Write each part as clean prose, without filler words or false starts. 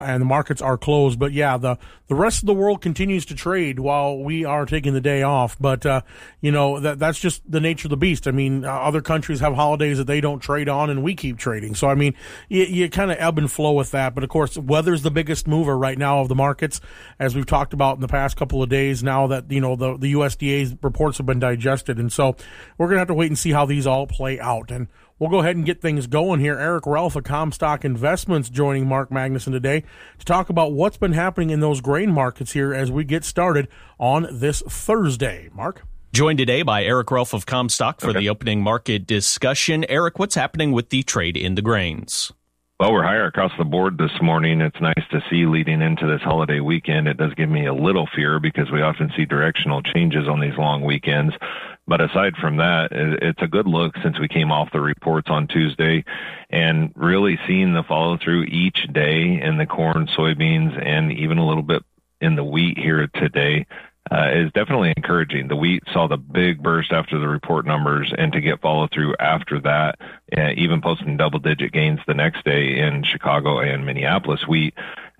and the markets are closed. But yeah, the rest of the world continues to trade while we are taking the day off. But that's just the nature of the beast. I mean, other countries have holidays that they don't trade on, and we keep trading. So I mean, you kind of ebb and flow with that. But of course, weather's the biggest mover right now of the markets, as we've talked about in the past couple of days. Now that the USDA's reports have been digested, and so we're gonna have to wait and see how these all play out. And we'll go ahead and get things going here. Eric Ralph of Comstock Investments joining Mark Magnuson today to talk about what's been happening in those grain markets here as we get started on this Thursday. Mark? Joined today by Eric Ralph of Comstock for the opening market discussion. Eric, what's happening with the trade in the grains? Well, we're higher across the board this morning. It's nice to see leading into this holiday weekend. It does give me a little fear because we often see directional changes on these long weekends. But aside from that, it's a good look since we came off the reports on Tuesday and really seeing the follow through each day in the corn, soybeans, and even a little bit in the wheat here today. Is definitely encouraging. The wheat saw the big burst after the report numbers, and to get follow through after that, even posting double-digit gains the next day in Chicago and Minneapolis wheat,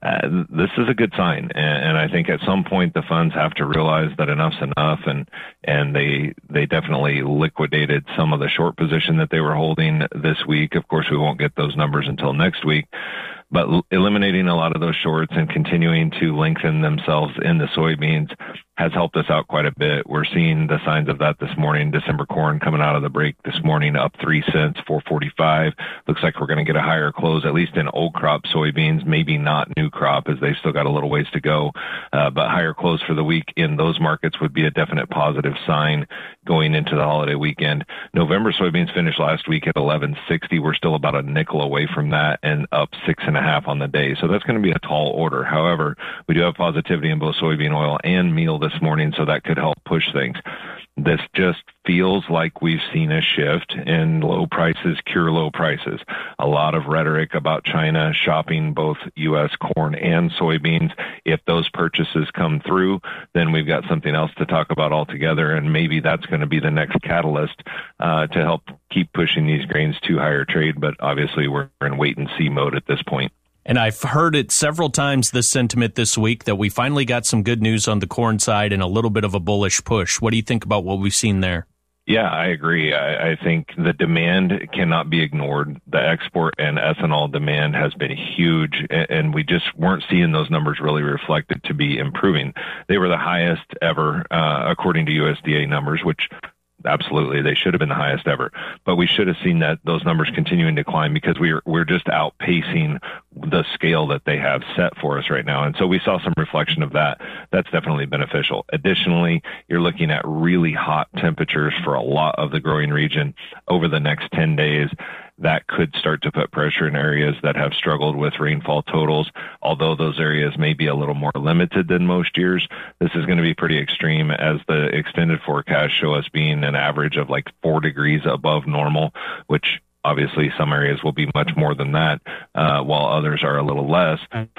this is a good sign. And I think at some point the funds have to realize that enough's enough, and they definitely liquidated some of the short position that they were holding this week. Of course, we won't get those numbers until next week. But eliminating a lot of those shorts and continuing to lengthen themselves in the soybeans has helped us out quite a bit. We're seeing the signs of that this morning. December corn coming out of the break this morning up 3 cents, 4.45. Looks like we're going to get a higher close, at least in old crop soybeans, maybe not new crop as they've still got a little ways to go. But higher close for the week in those markets would be a definite positive sign going into the holiday weekend. November soybeans finished last week at 11.60. We're still about a nickel away from that and up 6.5 on the day. So that's going to be a tall order. However, we do have positivity in both soybean oil and meal this morning, so that could help push things. This just feels like we've seen a shift in low prices cure low prices. A lot of rhetoric about China shopping both U.S. corn and soybeans. If those purchases come through, then we've got something else to talk about altogether, and maybe that's going to be the next catalyst to help keep pushing these grains to higher trade, but obviously we're in wait-and-see mode at this point. And I've heard it several times, this sentiment this week, that we finally got some good news on the corn side and a little bit of a bullish push. What do you think about what we've seen there? Yeah, I agree. I think the demand cannot be ignored. The export and ethanol demand has been huge, and we just weren't seeing those numbers really reflected to be improving. They were the highest ever, according to USDA numbers, which absolutely they should have been the highest ever. But we should have seen those numbers continuing to climb because we're just outpacing the scale that they have set for us right now. And so we saw some reflection of that. That's definitely beneficial. Additionally, you're looking at really hot temperatures for a lot of the growing region over the next 10 days. That could start to put pressure in areas that have struggled with rainfall totals. Although those areas may be a little more limited than most years, this is going to be pretty extreme as the extended forecasts show us being an average of like 4 degrees above normal, which obviously some areas will be much more than that, while others are a little less.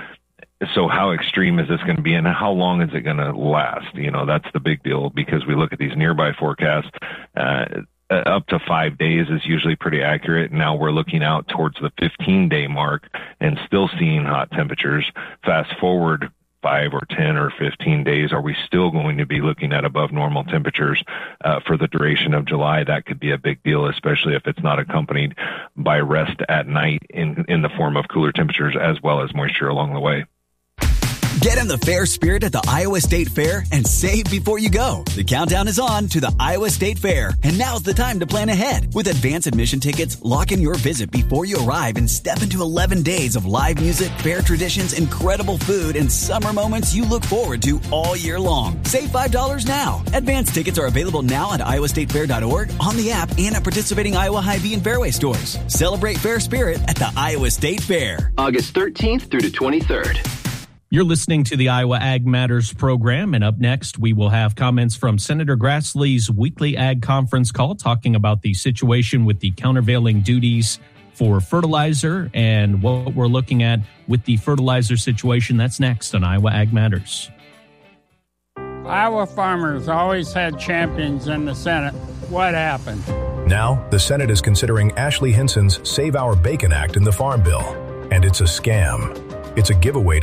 So how extreme is this going to be, and how long is it going to last? That's the big deal, because we look at these nearby forecasts, up to 5 days is usually pretty accurate. Now we're looking out towards the 15-day mark and still seeing hot temperatures. Fast forward 5 or 10 or 15 days, are we still going to be looking at above normal temperatures for the duration of July? That could be a big deal, especially if it's not accompanied by rest at night in the form of cooler temperatures as well as moisture along the way. Get in the fair spirit at the Iowa State Fair and save before you go. The countdown is on to the Iowa State Fair, and now's the time to plan ahead. With advance admission tickets, lock in your visit before you arrive and step into 11 days of live music, fair traditions, incredible food, and summer moments you look forward to all year long. Save $5 now. Advance tickets are available now at iowastatefair.org, on the app, and at participating Iowa Hy-Vee and Fairway stores. Celebrate fair spirit at the Iowa State Fair. August 13th through the 23rd. You're listening to the Iowa Ag Matters program, and up next, we will have comments from Senator Grassley's weekly Ag conference call talking about the situation with the countervailing duties for fertilizer and what we're looking at with the fertilizer situation. That's next on Iowa Ag Matters. Iowa farmers always had champions in the Senate. What happened? Now, the Senate is considering Ashley Hinson's Save Our Bacon Act in the Farm Bill, and it's a scam. It's a giveaway